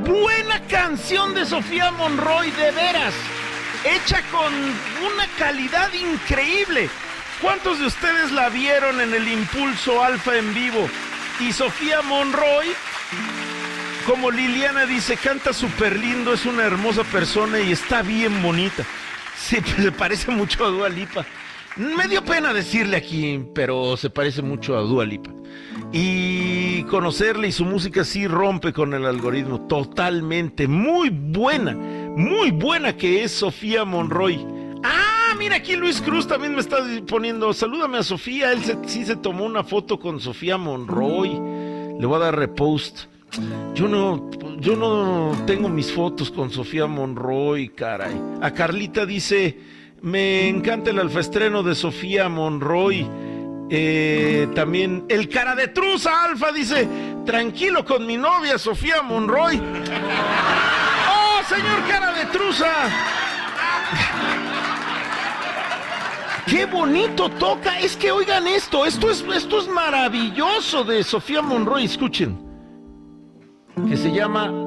buena canción de Sofía Monroy, de veras, hecha con una calidad increíble. ¿Cuántos de ustedes la vieron en el Impulso Alfa en vivo? Y Sofía Monroy, como Liliana dice, canta súper lindo, es una hermosa persona y está bien bonita. Sí, se parece mucho a Dua Lipa. Me dio pena decirle aquí, pero se parece mucho a Dua Lipa. Y conocerle y su música sí rompe con el algoritmo totalmente. Muy buena que es Sofía Monroy. Ah, mira, aquí Luis Cruz también me está poniendo, salúdame a Sofía, él sí se tomó una foto con Sofía Monroy. Le voy a dar repost. Yo no tengo mis fotos con Sofía Monroy, caray. A Carlita dice, me encanta el alfaestreno de Sofía Monroy. También el cara de truza Alfa dice, tranquilo con mi novia Sofía Monroy. ¡Oh, señor cara de truza! ¡Qué bonito toca! Es que oigan esto es maravilloso de Sofía Monroy, escuchen. Que se llama